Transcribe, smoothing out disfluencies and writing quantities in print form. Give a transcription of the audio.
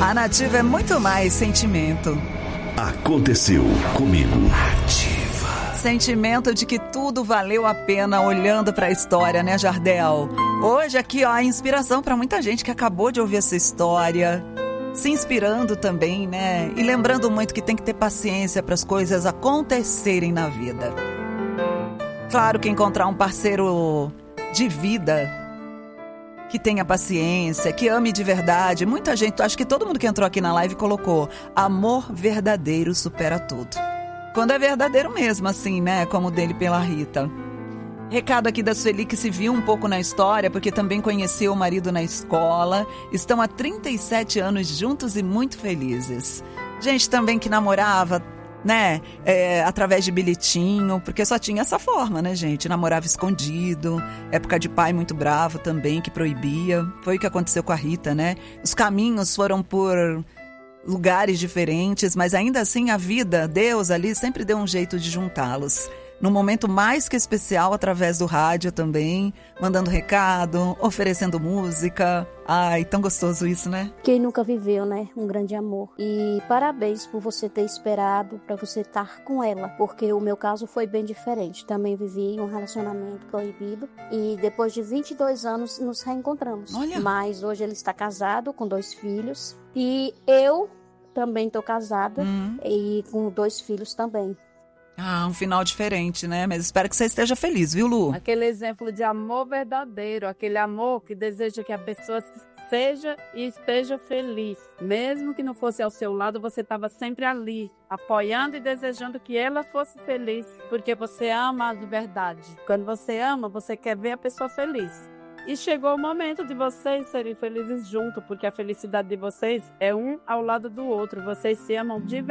A Nativa é muito mais sentimento. Aconteceu comigo. Sentimento de que tudo valeu a pena olhando para a história, né, Jardel? Hoje aqui, ó, a inspiração para muita gente que acabou de ouvir essa história, se inspirando também, né? E lembrando muito que tem que ter paciência para as coisas acontecerem na vida. Claro que encontrar um parceiro de vida que tenha paciência, que ame de verdade. Muita gente, acho que todo mundo que entrou aqui na live colocou: amor verdadeiro supera tudo. Quando é verdadeiro mesmo, assim, né? Como o dele pela Rita. Recado aqui da Sueli, que se viu um pouco na história, porque também conheceu o marido na escola. Estão há 37 anos juntos e muito felizes. Gente também que namorava, né? Através de bilhetinho, porque só tinha essa forma, né, gente? Namorava escondido. Época de pai muito bravo também, que proibia. Foi o que aconteceu com a Rita, né? Os caminhos foram por lugares diferentes, mas ainda assim a vida, Deus ali sempre deu um jeito de juntá-los. Num momento mais que especial, através do rádio também, mandando recado, oferecendo música. Ai, tão gostoso isso, né? Quem nunca viveu, né? Um grande amor. E parabéns por você ter esperado para você estar com ela, porque o meu caso foi bem diferente. Também vivi um relacionamento proibido e depois de 22 anos nos reencontramos. Olha. Mas hoje ele está casado com 2 filhos e eu também estou casada e com 2 filhos também. Ah, um final diferente, né? Mas espero que você esteja feliz, viu, Lu? Aquele exemplo de amor verdadeiro, aquele amor que deseja que a pessoa seja e esteja feliz. Mesmo que não fosse ao seu lado, você estava sempre ali, apoiando e desejando que ela fosse feliz, porque você ama de verdade. Quando você ama, você quer ver a pessoa feliz. E chegou o momento de vocês serem felizes juntos, porque a felicidade de vocês é um ao lado do outro. Vocês se amam de verdade.